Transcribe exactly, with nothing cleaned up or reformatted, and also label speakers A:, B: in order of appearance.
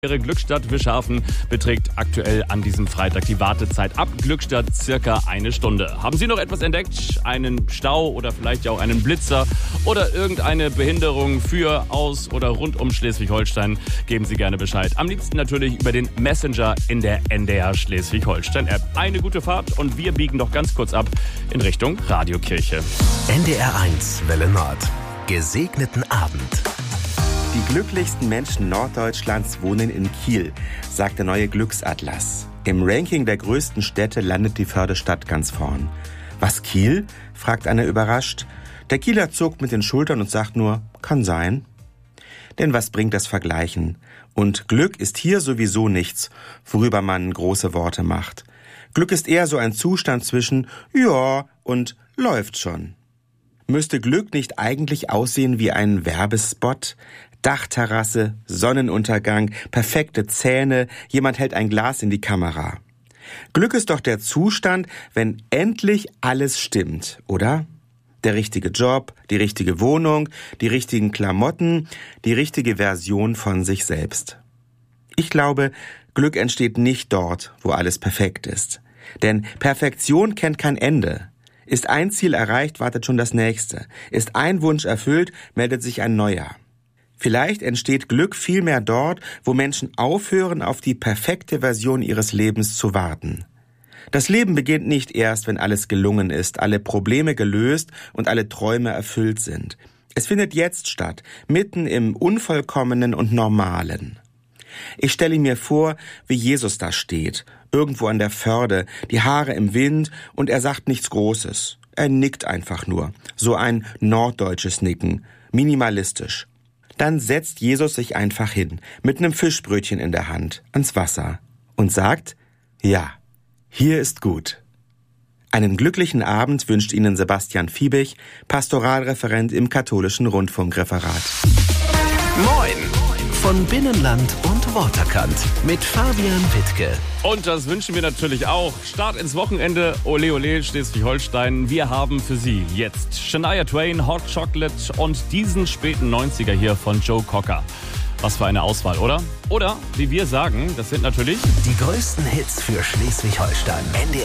A: Ihre Glückstadt Wischhafen beträgt aktuell an diesem Freitag die Wartezeit ab Glückstadt circa eine Stunde. Haben Sie noch etwas entdeckt? Einen Stau oder vielleicht auch einen Blitzer oder irgendeine Behinderung für, aus oder rund um Schleswig-Holstein? Geben Sie gerne Bescheid. Am liebsten natürlich über den Messenger in der N D R Schleswig-Holstein-App. Eine gute Fahrt und wir biegen doch ganz kurz ab in Richtung Radiokirche.
B: N D R eins Welle Nord. Gesegneten Abend.
C: Die glücklichsten Menschen Norddeutschlands wohnen in Kiel, sagt der neue Glücksatlas. Im Ranking der größten Städte landet die Förde-Stadt ganz vorn. Was, Kiel? Fragt einer überrascht. Der Kieler zuckt mit den Schultern und sagt nur, kann sein. Denn was bringt das Vergleichen? Und Glück ist hier sowieso nichts, worüber man große Worte macht. Glück ist eher so ein Zustand zwischen ja und läuft schon. Müsste Glück nicht eigentlich aussehen wie ein Werbespot? Dachterrasse, Sonnenuntergang, perfekte Zähne, jemand hält ein Glas in die Kamera. Glück ist doch der Zustand, wenn endlich alles stimmt, oder? Der richtige Job, die richtige Wohnung, die richtigen Klamotten, die richtige Version von sich selbst. Ich glaube, Glück entsteht nicht dort, wo alles perfekt ist. Denn Perfektion kennt kein Ende. Ist ein Ziel erreicht, wartet schon das nächste. Ist ein Wunsch erfüllt, meldet sich ein neuer. Vielleicht entsteht Glück vielmehr dort, wo Menschen aufhören, auf die perfekte Version ihres Lebens zu warten. Das Leben beginnt nicht erst, wenn alles gelungen ist, alle Probleme gelöst und alle Träume erfüllt sind. Es findet jetzt statt, mitten im Unvollkommenen und Normalen. Ich stelle mir vor, wie Jesus da steht, irgendwo an der Förde, die Haare im Wind, und er sagt nichts Großes. Er nickt einfach nur, so ein norddeutsches Nicken, minimalistisch. Dann setzt Jesus sich einfach hin, mit einem Fischbrötchen in der Hand, ans Wasser und sagt, ja, hier ist gut. Einen glücklichen Abend wünscht Ihnen Sebastian Fiebig, Pastoralreferent im katholischen Rundfunkreferat.
B: Moin! Von Binnenland und Waterkant mit Fabian Wittke.
A: Und das wünschen wir natürlich auch. Start ins Wochenende, ole ole Schleswig-Holstein. Wir haben für Sie jetzt Shania Twain, Hot Chocolate und diesen späten neunziger hier von Joe Cocker. Was für eine Auswahl, oder? Oder, wie wir sagen, das sind natürlich
B: die größten Hits für Schleswig-Holstein.